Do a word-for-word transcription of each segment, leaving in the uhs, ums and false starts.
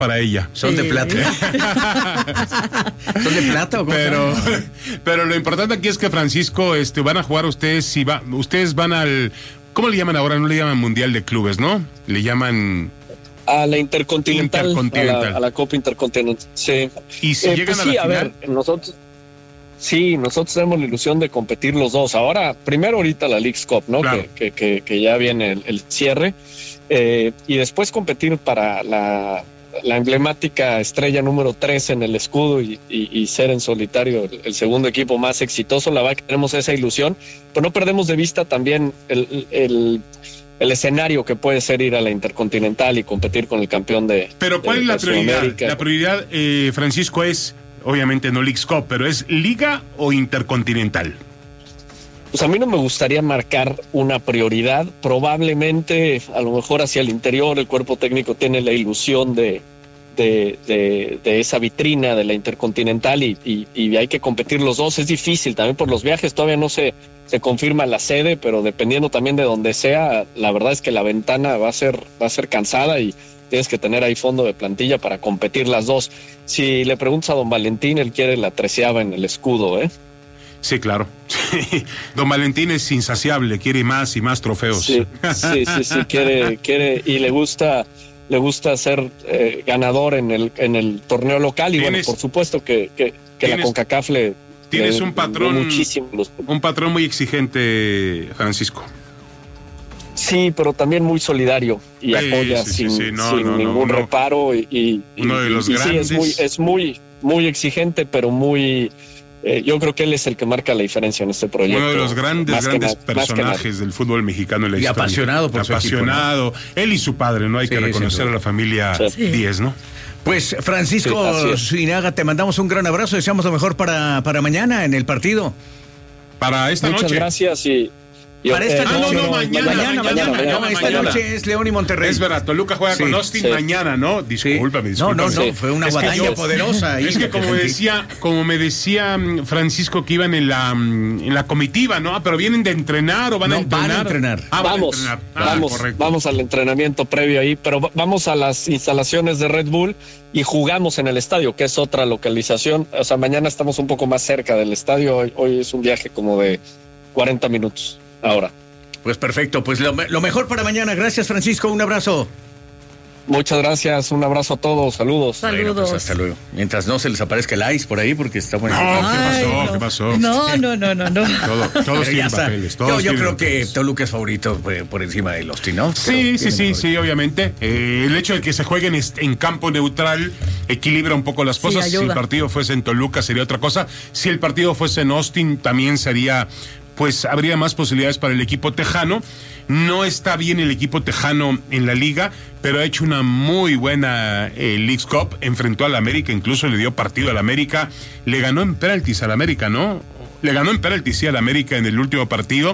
para ella. Son sí. de plata. ¿Son de plata o cómo? Pero, pero lo importante aquí es que, Francisco, este, van a jugar ustedes, si va, ustedes van al, ¿cómo le llaman ahora? No le llaman Mundial de Clubes, ¿no? Le llaman... A la Intercontinental, Intercontinental. A, la, a la Copa Intercontinental, sí. Y si eh, llegan pues a sí, la a final... ver, nosotros... Sí, nosotros tenemos la ilusión de competir los dos. Ahora, primero ahorita la Leagues Cup, ¿no? Claro. Que, que, que, que ya viene el, el cierre. Eh, y después competir para la, la emblemática estrella número tres en el escudo y, y, y ser en solitario el, el segundo equipo más exitoso. La verdad que tenemos esa ilusión, pero no perdemos de vista también el, el, el escenario que puede ser ir a la Intercontinental y competir con el campeón de Pero ¿cuál de, es la de prioridad? Sudamérica. La prioridad, eh, Francisco, es, obviamente no Leagues Cup, pero ¿es Liga o Intercontinental? Pues a mí no me gustaría marcar una prioridad. Probablemente, a lo mejor hacia el interior, el cuerpo técnico tiene la ilusión de, de, de, de esa vitrina de la Intercontinental y, y, y hay que competir los dos. Es difícil también por los viajes, todavía no se, se confirma la sede, pero dependiendo también de donde sea, la verdad es que la ventana va a ser, va a ser cansada y tienes que tener ahí fondo de plantilla para competir las dos. Si le preguntas a don Valentín, él quiere la treceava en el escudo, ¿eh? Sí, claro. Sí. Don Valentín es insaciable, quiere más y más trofeos. Sí, sí, sí, sí, quiere, quiere y le gusta, le gusta ser eh, ganador en el, en el torneo local y bueno, por supuesto que, que, que la CONCACAF le tienes le, un patrón, muchísimo los... un patrón muy exigente, Francisco. Sí, pero también muy solidario y sí, apoya sí, sin, sí, sí. No, sin no, ningún no, reparo y, y, uno de los y, grandes. Sí, es muy, es muy, muy exigente, pero muy eh, yo creo que él es el que marca la diferencia en este proyecto. Uno de los grandes, más grandes na- personajes del fútbol mexicano en la y historia. apasionado por apasionado. su equipo, ¿no? Él y su padre, ¿no? Hay Sí, que reconocer a la familia Sí. Díez, ¿no? Pues, Francisco Sí, Zúñiga, te mandamos un gran abrazo, deseamos lo mejor para, para mañana en el partido. Para esta Muchas noche. gracias y... y Para esta eh, noche. no, no, mañana, mañana, mañana, mañana, no, esta mañana. noche es León y Monterrey. Es verdad, Toluca juega Sí, con Austin sí. mañana, ¿no? Discúlpame, No, discúlpame. no, no, Sí. fue una Es que guadaña yo- poderosa. ahí Es que lo como me sentí. decía, como me decía mm, Francisco que iban en la mm, en la comitiva, ¿no? Ah, pero vienen de entrenar o van No, a entrenar. van a entrenar. Ah, van a vamos, entrenar. Ah, vamos, correcto. vamos al entrenamiento previo ahí, pero va- vamos a las instalaciones de Red Bull y jugamos en el estadio, que es otra localización. O sea, mañana estamos un poco más cerca del estadio. Hoy, hoy es un viaje como de cuarenta minutos ahora. Pues perfecto, pues lo, lo mejor para mañana. Gracias, Francisco, un abrazo. Muchas gracias, un abrazo a todos, saludos. Saludos. Bueno, pues hasta luego. Mientras no se les aparezca el ice por ahí, porque está bueno. No, ¿qué Ay, pasó? no. ¿Qué pasó? No, no, no, no, no. Todo, todos Pero ya tienen está. papeles. Todos Yo, yo tienen creo que papeles. Toluca es favorito por, por encima del Austin, ¿no? Sí, Pero sí, tiene sí, mejor sí, obviamente. Eh, el hecho de que se jueguen est- en campo neutral equilibra un poco las Sí, cosas. Si el ayuda. partido fuese en Toluca sería otra cosa. Si el partido fuese en Austin también sería, pues habría más posibilidades para el equipo tejano. No está bien el equipo tejano en la liga, pero ha hecho una muy buena eh, Leagues Cup. Enfrentó al América, incluso le dio partido al América. Le ganó en penaltis al América, ¿no? Le ganó en penaltis, sí, al América en el último partido.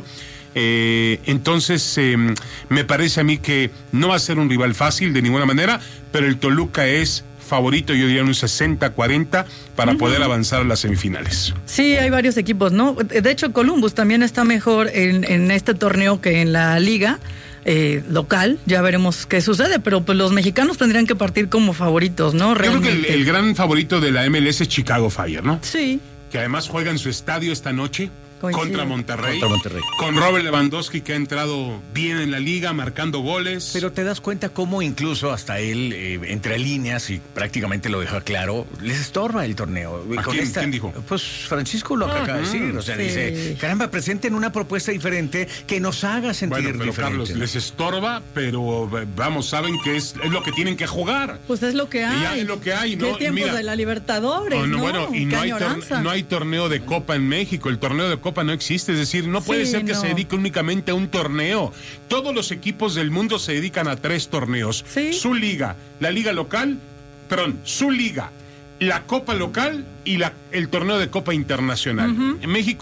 Eh, entonces, eh, me parece a mí que no va a ser un rival fácil de ninguna manera, pero el Toluca es favorito, yo diría un sesenta cuarenta para uh-huh. poder avanzar a las semifinales. Sí, hay varios equipos, ¿no? De hecho, Columbus también está mejor en, en este torneo que en la liga eh, local. Ya veremos qué sucede, pero pues los mexicanos tendrían que partir como favoritos, ¿no? Realmente. Yo creo que el, Realmente. el gran favorito de la M L S es Chicago Fire, ¿no? Sí. Que además juega en su estadio esta noche. Coincido. Contra Monterrey, Contra Monterrey. Con Robert Lewandowski, que ha entrado bien en la liga, marcando goles. Pero te das cuenta cómo incluso hasta él, eh, entre líneas, y prácticamente lo deja claro, les estorba el torneo. ¿A Con quién, esta- quién dijo? Pues Francisco lo Ah, acaba de decir. O sea, sí. dice, caramba, presenten una propuesta diferente que nos haga sentir Bueno, pero diferente. Carlos, les estorba, pero vamos, saben que es, es lo que tienen que jugar. Pues es lo que hay. Y ya es lo que hay, ¿no? ¿Qué tiempos Mira, de la Libertadores, No, no, no? bueno, y Qué no hay, tor- añoranza. no hay torneo de Copa en México. El torneo de Copa no existe. Es decir, no puede Sí, ser que no. se dedique únicamente a un torneo. Todos los equipos del mundo se dedican a tres torneos. Sí. Su liga, la liga local, perdón, su liga, la Copa local y la, el torneo de Copa internacional. Uh-huh. En México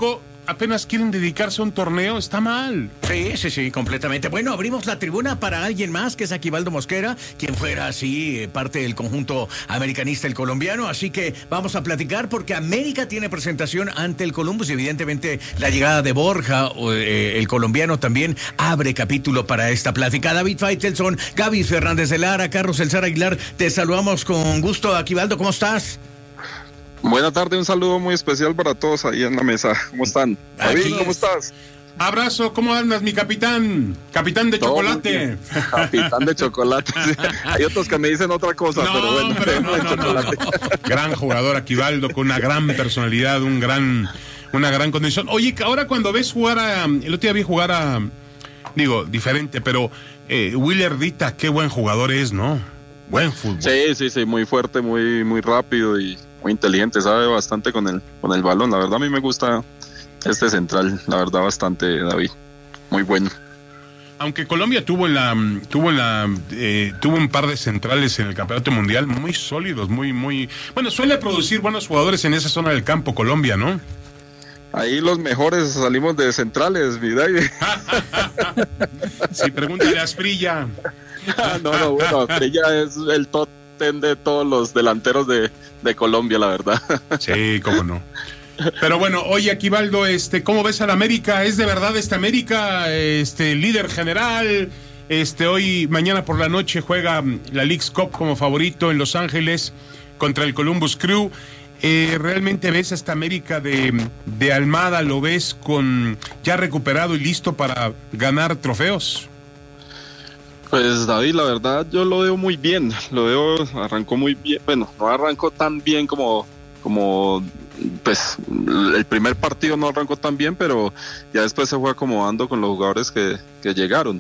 apenas quieren dedicarse a un torneo, está mal. Sí, sí, sí, completamente. Bueno, abrimos la tribuna para alguien más, que es Aquivaldo Mosquera, quien fuera así eh, parte del conjunto americanista, el colombiano. Así que vamos a platicar porque América tiene presentación ante el Columbus y evidentemente la llegada de Borja, eh, el colombiano, también abre capítulo para esta plática. David Faitelson, Gaby Fernández de Lara, Carlos Elzar Aguilar, te saludamos con gusto. Aquivaldo, ¿cómo estás? Buenas tardes, un saludo muy especial para todos ahí en la mesa. ¿Cómo están? David, ¿cómo estás? Abrazo, ¿cómo andas, mi capitán? Capitán de Todo chocolate. Capitán de chocolate. Hay otros que me dicen otra cosa, no, pero bueno. Pero no, no, no, no. Gran jugador Aquivaldo, con una gran personalidad, un gran, una gran condición. Oye, ahora cuando ves jugar a... El otro día vi jugar a... Digo, diferente, pero eh, Willer Dita, qué buen jugador es, ¿no? Buen fútbol. Sí, sí, sí, muy fuerte, muy, muy rápido y muy inteligente, sabe bastante con el, con el balón. La verdad a mí me gusta este central, la verdad bastante, David. Muy bueno. Aunque Colombia tuvo la, tuvo la, eh, tuvo un par de centrales en el campeonato mundial muy sólidos, muy, muy, bueno, suele producir buenos jugadores en esa zona del campo, Colombia, ¿no? Ahí los mejores salimos de centrales, mi David. Sí, pregúntale a Asprilla. no, no, bueno, Asprilla es el top ten de todos los delanteros de, de Colombia, la verdad. Sí, cómo no. Pero bueno, oye, Aquivaldo, este, ¿cómo ves al América? ¿Es de verdad esta América, este, líder general? Este, hoy, mañana por la noche juega la Leagues Cup como favorito en Los Ángeles contra el Columbus Crew. Eh, ¿Realmente ves a esta América de, de Almada? ¿Lo ves con ya recuperado y listo para ganar trofeos? Pues David, la verdad yo lo veo muy bien, lo veo, arrancó muy bien, bueno, no arrancó tan bien como, como pues el primer partido no arrancó tan bien, pero ya después se fue acomodando con los jugadores que, que llegaron.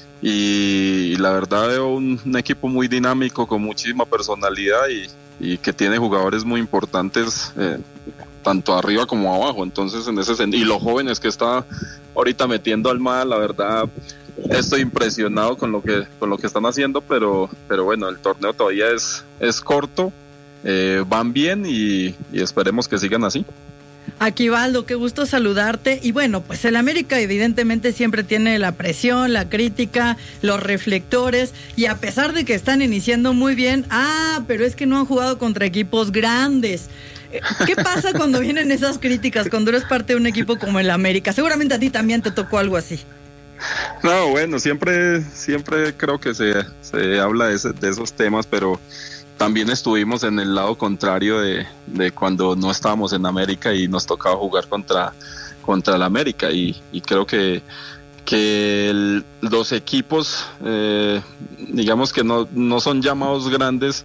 Y, y la verdad veo un, un equipo muy dinámico, con muchísima personalidad y, y que tiene jugadores muy importantes, eh, tanto arriba como abajo. Entonces, en ese sentido, y los jóvenes que está ahorita metiendo Almada, la verdad estoy impresionado con lo que con lo que están haciendo, pero pero bueno, el torneo todavía es es corto, eh, van bien y, y esperemos que sigan así. Aquivaldo, qué gusto saludarte. Y bueno, pues el América evidentemente siempre tiene la presión, la crítica, los reflectores, y a pesar de que están iniciando muy bien, ah, pero es que no han jugado contra equipos grandes. ¿Qué pasa cuando vienen esas críticas, cuando eres parte de un equipo como el América? Seguramente a ti también te tocó algo así. No, bueno, siempre siempre creo que se, se habla de, ese, de esos temas, pero también estuvimos en el lado contrario de, de cuando no estábamos en América y nos tocaba jugar contra, contra el América, y, y creo que, que el, los equipos, eh, digamos que no, no son llamados grandes,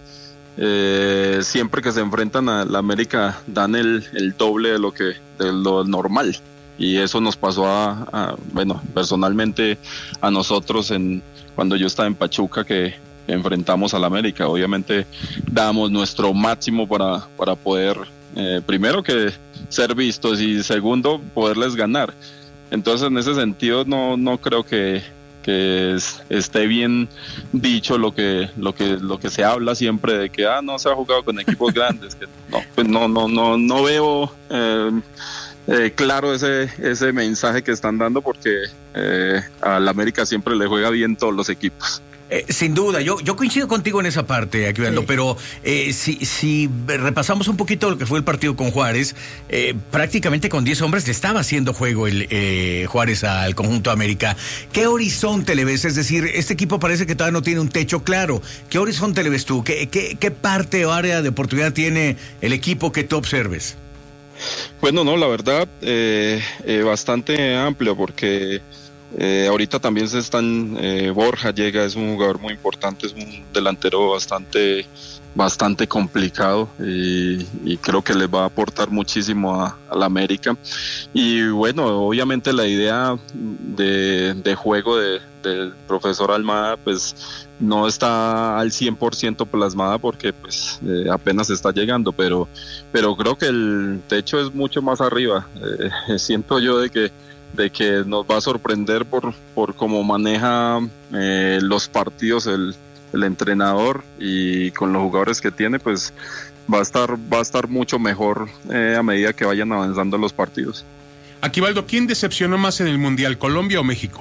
eh, siempre que se enfrentan a la América dan el, el doble de lo que de lo normal. Y eso nos pasó a, a, bueno, personalmente a nosotros en cuando yo estaba en Pachuca, que enfrentamos al América. Obviamente damos nuestro máximo para, para poder, eh, primero que ser vistos y segundo, poderles ganar. Entonces, en ese sentido, no, no creo que, que es, esté bien dicho lo que, lo que, lo que se habla siempre de que ah, no se ha jugado con equipos grandes. Que no, pues no, no, no, no veo eh, Eh, claro ese ese mensaje que están dando, porque eh, al América siempre le juega bien todos los equipos. Eh, sin duda, yo yo coincido contigo en esa parte, Aquivaldo, sí. Pero eh, si, si repasamos un poquito lo que fue el partido con Juárez, eh, prácticamente con diez hombres le estaba haciendo juego el eh, Juárez al conjunto América. ¿Qué horizonte le ves? Es decir, este equipo parece que todavía no tiene un techo claro. ¿Qué horizonte le ves tú? ¿Qué, qué, qué parte o área de oportunidad tiene el equipo que tú observes? Bueno, no, la verdad, eh, eh, bastante amplio, porque eh, ahorita también se están, eh, Borja llega, es un jugador muy importante, es un delantero bastante, bastante complicado, y, y creo que les va a aportar muchísimo a, a la América. Y bueno, obviamente la idea de, de juego de, del profesor Almada, pues no está al cien por ciento plasmada, porque pues eh, apenas está llegando, pero pero creo que el techo es mucho más arriba. Eh, siento yo de que de que nos va a sorprender por por cómo maneja eh, los partidos el, el entrenador, y con los jugadores que tiene, pues va a estar va a estar mucho mejor eh, a medida que vayan avanzando los partidos. Aquivaldo, ¿quién decepcionó más en el Mundial, Colombia o México?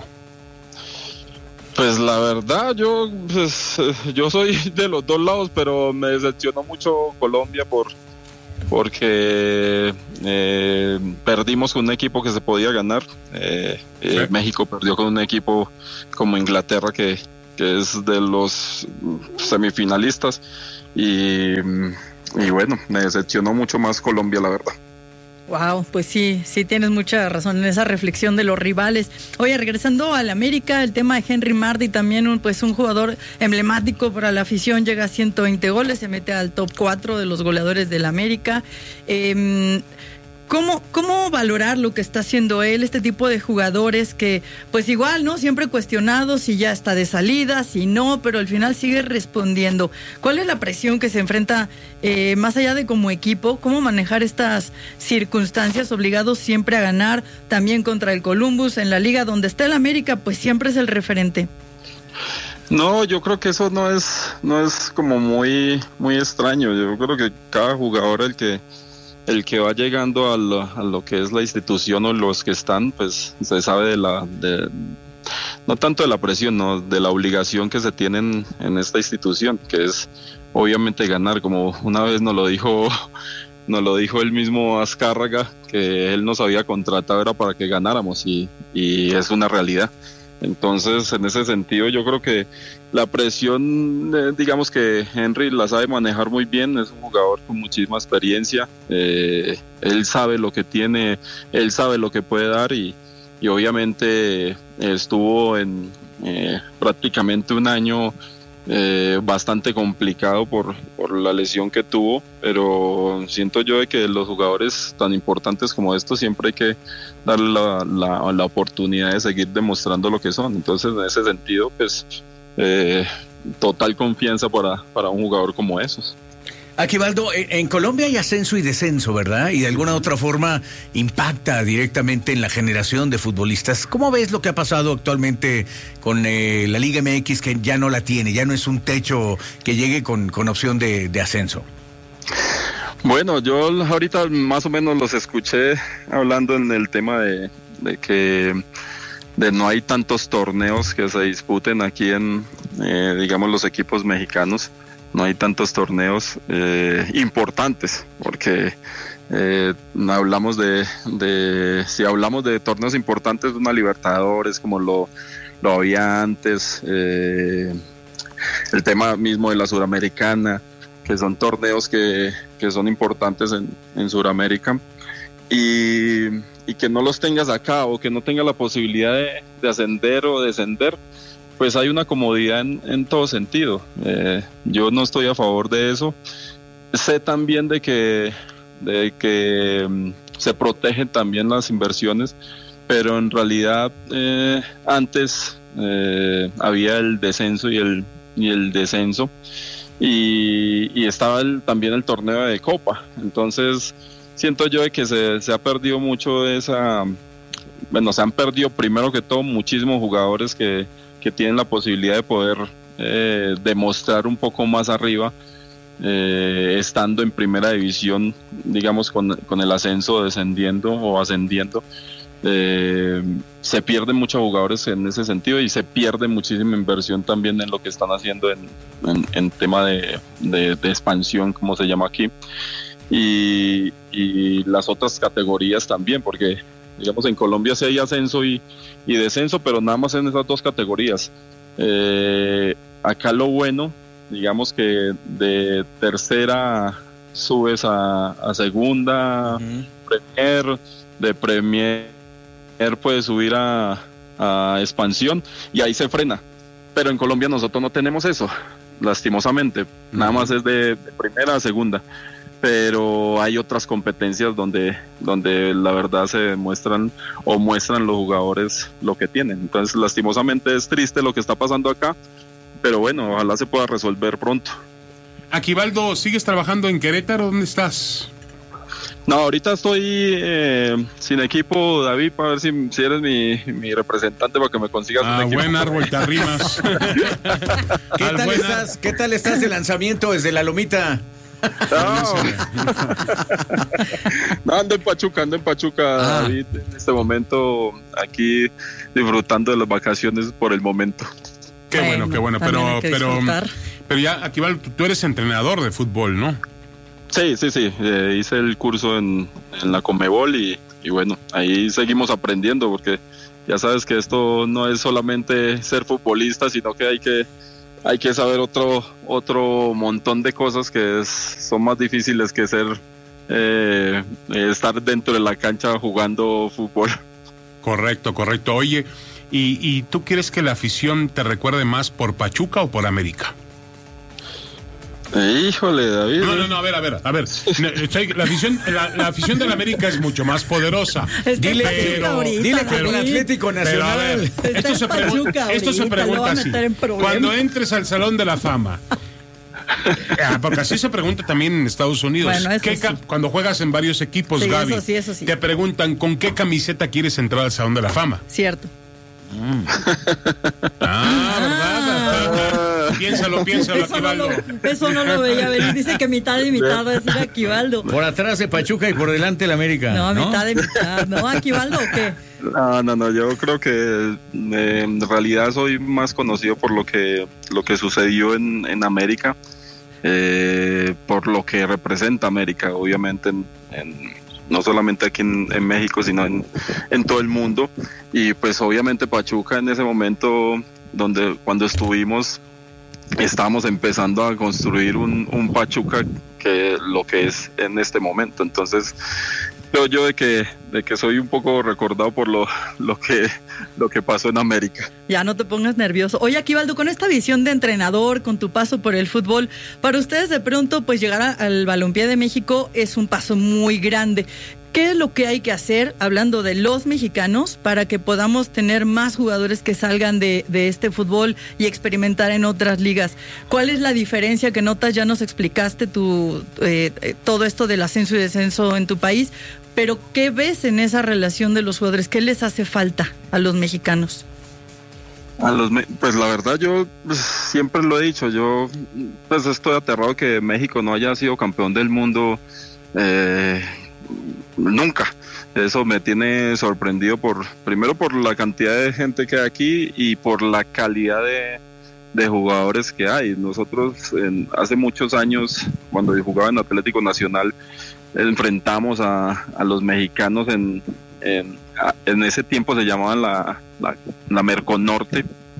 Pues la verdad, yo pues, yo soy de los dos lados, pero me decepcionó mucho Colombia por porque eh, perdimos con un equipo que se podía ganar. Eh, sí. eh, México perdió con un equipo como Inglaterra, que, que es de los semifinalistas. Y, y bueno, me decepcionó mucho más Colombia, la verdad. Wow, pues sí, sí tienes mucha razón en esa reflexión de los rivales. Oye, regresando al América, el tema de Henry Martin, también un, pues un jugador emblemático para la afición, llega a ciento veinte goles, se mete al top cuatro de los goleadores del América. Eh, ¿Cómo, ¿Cómo valorar lo que está haciendo él, este tipo de jugadores que, pues igual, ¿no? Siempre cuestionados si ya está de salida, si no, pero al final sigue respondiendo. ¿Cuál es la presión que se enfrenta eh, más allá de como equipo? ¿Cómo manejar estas circunstancias obligados siempre a ganar, también contra el Columbus en la liga donde está el América, pues siempre es el referente? No, yo creo que eso no es, no es como muy, muy extraño. Yo creo que cada jugador el que el que va llegando a lo, a lo que es la institución o los que están, pues se sabe de la, de, no tanto de la presión, no, de la obligación que se tienen en esta institución, que es obviamente ganar, como una vez nos lo dijo, nos lo dijo el mismo Azcárraga, que él nos había contratado era para que ganáramos y, y es una realidad. Entonces, en ese sentido, yo creo que la presión, eh, digamos que Henry la sabe manejar muy bien, es un jugador con muchísima experiencia, eh, él sabe lo que tiene, él sabe lo que puede dar y, y obviamente eh, estuvo en eh, prácticamente un año eh, bastante complicado por, por la lesión que tuvo, pero siento yo de que los jugadores tan importantes como estos siempre hay que darle la, la, la oportunidad de seguir demostrando lo que son. Entonces, en ese sentido, pues eh, total confianza para, para un jugador como esos. Aquivaldo, en Colombia hay ascenso y descenso, ¿verdad? Y de alguna otra forma impacta directamente en la generación de futbolistas. ¿Cómo ves lo que ha pasado actualmente con eh, la Liga M X, que ya no la tiene, ya no es un techo que llegue con, con opción de, de ascenso? Bueno, yo ahorita más o menos los escuché hablando en el tema de, de que de no hay tantos torneos que se disputen aquí en, eh, digamos, los equipos mexicanos. No hay tantos torneos eh, importantes, porque eh, hablamos de, de, si hablamos de torneos importantes, una Libertadores como lo, lo había antes, eh, el tema mismo de la Suramericana, que son torneos que, que son importantes en, en Suramérica, y, y que no los tengas acá o que no tengas la posibilidad de, de ascender o descender, pues hay una comodidad en, en todo sentido. Eh, yo no estoy a favor de eso. Sé también de que, de que um, se protegen también las inversiones, pero en realidad eh, antes eh, había el descenso y el, y el descenso y, y estaba el, también el torneo de Copa. Entonces siento yo de que se, se ha perdido mucho de esa... Bueno, se han perdido primero que todo muchísimos jugadores que que tienen la posibilidad de poder eh, demostrar un poco más arriba, eh, estando en primera división, digamos, con, con el ascenso, descendiendo o ascendiendo. Eh, se pierden muchos jugadores en ese sentido y se pierde muchísima inversión también en lo que están haciendo en, en, en tema de, de, de expansión, como se llama aquí, y, y las otras categorías también, porque digamos en Colombia sí hay ascenso y, y descenso, pero nada más en esas dos categorías. Eh, acá lo bueno, digamos que de tercera subes a, a segunda, uh-huh. Premier, de Premier puedes subir a, a expansión y ahí se frena. Pero en Colombia nosotros no tenemos eso, lastimosamente. Uh-huh. Nada más es de, de primera a segunda. Pero hay otras competencias donde, donde la verdad se demuestran o muestran los jugadores lo que tienen. Entonces, lastimosamente es triste lo que está pasando acá, pero bueno, ojalá se pueda resolver pronto. Aquivaldo, ¿sigues trabajando en Querétaro? ¿Dónde estás? No, ahorita estoy eh, sin equipo, David, para ver si, si eres mi, mi representante para que me consigas ah, un equipo. Buen árbol, te arrimas. ¿Qué tal estás? ¿Qué tal estás de lanzamiento desde la Lomita? No, no ando en Pachuca, ando en Pachuca, Ah. David, en este momento aquí disfrutando de las vacaciones por el momento. Qué bueno, qué bueno, también pero, hay que pero, disfrutar. pero ya, Aquivaldo, tú eres entrenador de fútbol, ¿no? Sí, sí, sí, eh, hice el curso en, en la Conmebol y, y bueno, ahí seguimos aprendiendo porque ya sabes que esto no es solamente ser futbolista, sino que hay que hay que saber otro otro montón de cosas que es, son más difíciles que ser eh, estar dentro de la cancha jugando fútbol. Correcto, correcto. Oye, ¿y, y tú quieres que la afición te recuerde más por Pachuca o por América? Eh, híjole, David. No, no, no, a ver, a ver, a ver. No, estoy- La afición, la, la afición de la América es mucho más poderosa. Está Dile- en Pachuca pero- ahorita, Dile que David. el Atlético Pero a ver, Nacional. Está esto en se, Pachuca pregunta, esto se ahorita, lo pregunta va a así. meter en problemas. Cuando entres al Salón de la Fama, ah, porque así se pregunta también en Estados Unidos. Bueno, eso ¿Qué ca- sí. Cuando juegas en varios equipos, Sí, Gaby, eso sí, eso sí. te preguntan con qué camiseta quieres entrar al Salón de la Fama. Cierto. Ah, ¿verdad? Piénsalo, piénsalo, Eso no, lo, Aquivaldo. eso no lo veía venir. Dice que mitad y mitad va a decir Aquivaldo. Por atrás de Pachuca y por delante el América. No, ¿no? mitad y mitad. ¿No, Aquivaldo o qué? No, no, no, yo creo que eh, en realidad soy más conocido por lo que lo que sucedió en, en América, eh, por lo que representa América, obviamente, en, en- no solamente aquí en, en México, sino en, en todo el mundo. Y pues obviamente Pachuca en ese momento, donde cuando estuvimos, estábamos empezando a construir un, un Pachuca que lo que es en este momento. Entonces, creo yo de que de que soy un poco recordado por lo lo que lo que pasó en América. Ya no te pongas nervioso. Oye, Aquivaldo, con esta visión de entrenador, con tu paso por el fútbol, para ustedes de pronto, pues llegar a- al Balompié de México es un paso muy grande. ¿Qué es lo que hay que hacer, hablando de los mexicanos, para que podamos tener más jugadores que salgan de, de este fútbol y experimentar en otras ligas? ¿Cuál es la diferencia que notas? Ya nos explicaste tu, eh, eh, todo esto del ascenso y descenso en tu país, pero ¿qué ves en esa relación de los jugadores? ¿Qué les hace falta a los mexicanos? A los me- pues la verdad yo pues, siempre lo he dicho, yo pues estoy aterrado que México no haya sido campeón del mundo eh, nunca. Eso me tiene sorprendido por primero por la cantidad de gente que hay aquí y por la calidad de, de jugadores que hay. Nosotros en, hace muchos años, cuando jugaba en Atlético Nacional, enfrentamos a, a los mexicanos en, en, a- en ese tiempo se llamaban la, la, la Merconorte,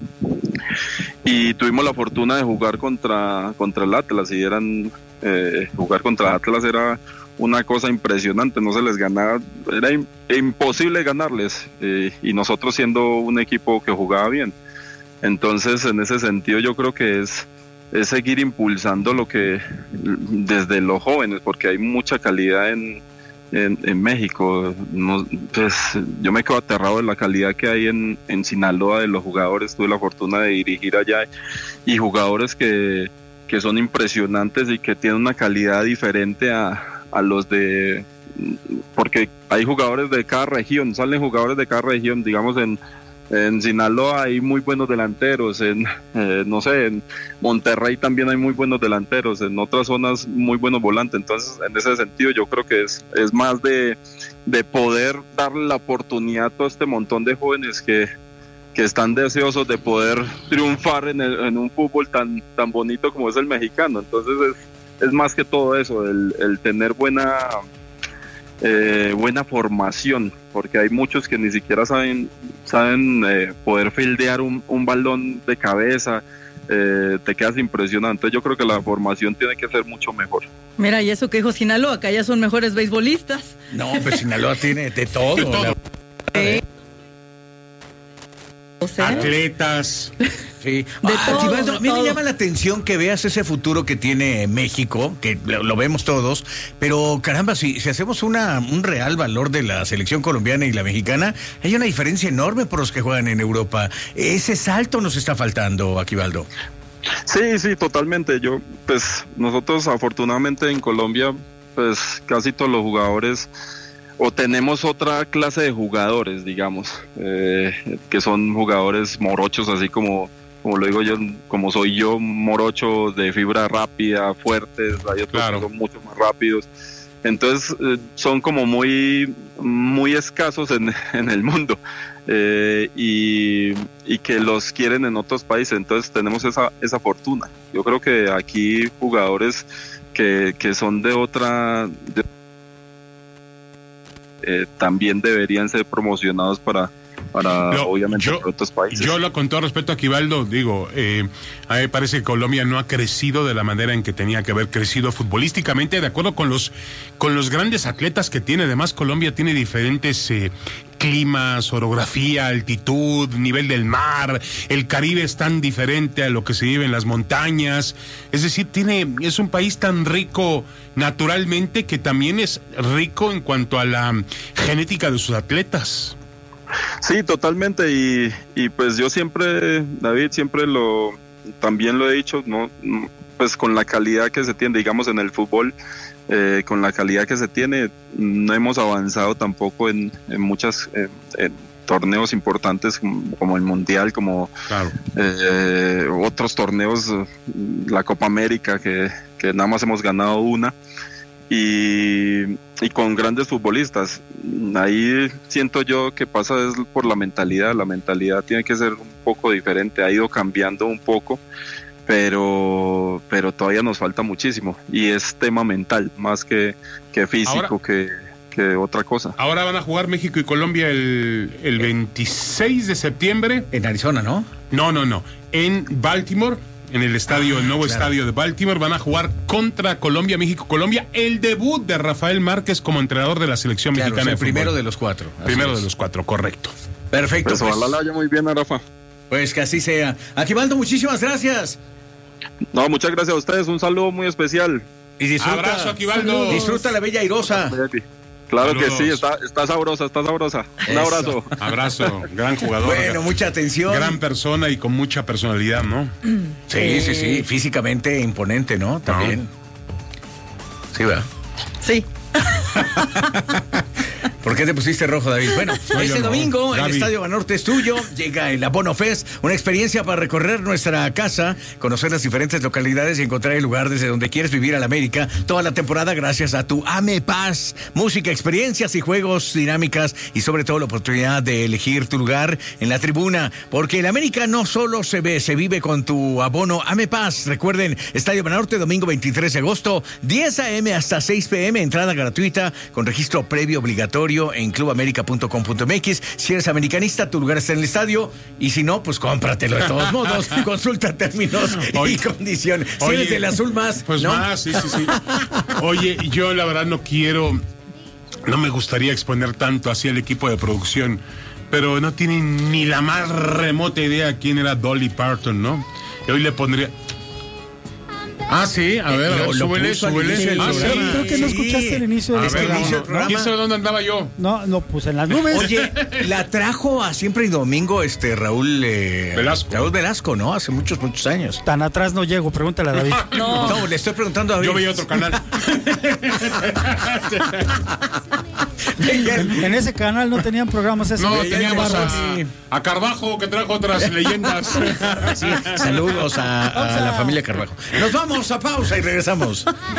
y tuvimos la fortuna de jugar contra, contra el Atlas, y eran eh, jugar contra el Atlas era una cosa impresionante, no se les ganaba, era im- imposible ganarles, eh, y nosotros siendo un equipo que jugaba bien. Entonces, en ese sentido, yo creo que es, es seguir impulsando lo que desde los jóvenes, porque hay mucha calidad en, en, en México. No, pues, yo me quedo aterrado de la calidad que hay en, en Sinaloa de los jugadores. Tuve la fortuna de dirigir allá y jugadores que, que son impresionantes y que tienen una calidad diferente a, a los de... Porque hay jugadores de cada región, salen jugadores de cada región, digamos en... En Sinaloa hay muy buenos delanteros, en eh, no sé, en Monterrey también hay muy buenos delanteros, en otras zonas muy buenos volantes. Entonces, en ese sentido, yo creo que es, es más de, de poder darle la oportunidad a todo este montón de jóvenes que, que están deseosos de poder triunfar en, el, en un fútbol tan, tan bonito como es el mexicano. Entonces, es, es más que todo eso, el, el tener buena... Eh, buena formación, porque hay muchos que ni siquiera saben saben eh, poder fildear un, un balón de cabeza, eh, te quedas impresionado. Entonces yo creo que la formación tiene que ser mucho mejor. Mira, y eso que dijo Sinaloa, acá ya son mejores beisbolistas. No, pues Sinaloa tiene de todo. De todo. la- Eh, o sea, Atletas. Sí. De Ah, todo, Aquivaldo, de a mí me todo. llama la atención que veas ese futuro que tiene México, que lo, lo vemos todos, pero caramba, si, si hacemos una, un real valor de la selección colombiana y la mexicana, hay una diferencia enorme por los que juegan en Europa. Ese salto nos está faltando, Aquivaldo. Sí, sí, totalmente. Yo, pues, nosotros afortunadamente en Colombia, pues, casi todos los jugadores, o tenemos otra clase de jugadores, digamos, eh, que son jugadores morochos, así como, como lo digo yo, como soy yo, morocho de fibra rápida, fuertes, hay otros Claro. que son mucho más rápidos. Entonces eh, son como muy, muy escasos en, en el mundo eh, y, y que los quieren en otros países. Entonces tenemos esa, esa fortuna. Yo creo que aquí jugadores que, que son de otra... de- eh, también deberían ser promocionados para... para Yo- obviamente yo- para otros países. Yo lo con todo respeto a Aquivaldo, digo, eh, a mí me parece que Colombia no ha crecido de la manera en que tenía que haber crecido futbolísticamente, de acuerdo con los, con los grandes atletas que tiene. Además, Colombia tiene diferentes eh, climas, orografía, altitud, nivel del mar. El Caribe es tan diferente a lo que se vive en las montañas. Es decir, tiene, es un país tan rico naturalmente que también es rico en cuanto a la genética de sus atletas. Sí, totalmente, y, y pues yo siempre, David, siempre lo, también lo he dicho, no, pues con la calidad que se tiene, digamos en el fútbol, eh, con la calidad que se tiene, no hemos avanzado tampoco en, en muchas, en, en torneos importantes como, como el Mundial, como Claro. eh, otros torneos, la Copa América, que, que nada más hemos ganado una. Y, y con grandes futbolistas. Ahí siento yo que pasa es por la mentalidad. La mentalidad tiene que ser un poco diferente, ha ido cambiando un poco, pero, pero todavía nos falta muchísimo. Y es tema mental, más que, que físico, Ahora- que, que otra cosa. Ahora van a jugar México y Colombia el, el veintiséis de septiembre. En Arizona, ¿no? No, no, no. En Baltimore, en el estadio, Ah, el nuevo claro. estadio de Baltimore, van a jugar contra Colombia, México, Colombia. El debut de Rafael Márquez como entrenador de la selección Claro, mexicana es el de primero fútbol. de los cuatro. Así Primero es. de los cuatro, correcto. Perfecto. Pues Pues, ojalá la haya muy bien a Rafa. pues que así sea. Aquivaldo, muchísimas gracias. No, muchas gracias a ustedes, un saludo muy especial. Y disfruta, Abrazo, Aquivaldo. disfruta la bella airosa. Claro que Saludos. sí, está, está sabrosa, está sabrosa. Un Eso. abrazo. Abrazo, gran jugador. Bueno, mucha atención. Gran persona y con mucha personalidad, ¿no? Sí, sí, sí. Físicamente imponente, ¿no? También. Sí, ¿verdad? Sí. ¿Por qué te pusiste rojo, David? Bueno, No, este yo no. domingo el Gaby. Estadio Banorte es tuyo. Llega el Abono Fest, una experiencia para recorrer nuestra casa, conocer las diferentes localidades y encontrar el lugar desde donde quieres vivir a la América toda la temporada gracias a tu Ame Paz. Música, experiencias y juegos dinámicas y sobre todo la oportunidad de elegir tu lugar en la tribuna, porque el América no solo se ve, se vive con tu abono Ame Paz. Recuerden, Estadio Banorte, domingo veintitrés de agosto, diez a eme hasta seis pe eme, entrada gratuita con registro previo obligatorio en club américa punto com punto eme equis. Si eres americanista, tu lugar está en el estadio, y si no, pues cómpratelo de todos modos. Consulta términos Oye, y condiciones. Si oye, eres del azul más, Pues ¿no? más, sí, sí, sí. Oye, yo la verdad no quiero, no me gustaría exponer tanto así al equipo de producción, pero no tienen ni la más remota idea quién era Dolly Parton, ¿no? Y hoy le pondría... Ah, sí, a ver, a lo- ver, lo súbele, puso al súbele. inicio del Ah, sí. programa. Creo que no escuchaste el inicio del A Es que ver, el no, inicio del no, programa- ¿quién sabe dónde andaba yo? No, no, pues en las nubes. Oye, la trajo a Siempre y Domingo este Raúl eh, Velasco. Raúl Velasco, ¿no? Hace muchos, muchos años. Tan atrás no llego, pregúntale a David. No. No, le estoy preguntando a David. Yo veía otro canal. En, en ese canal no tenían programas esos. No, Sí, teníamos ya a, sí. a Carvajo que trajo otras leyendas. Sí, saludos a, a la familia Carvajo. Nos vamos a pausa y regresamos.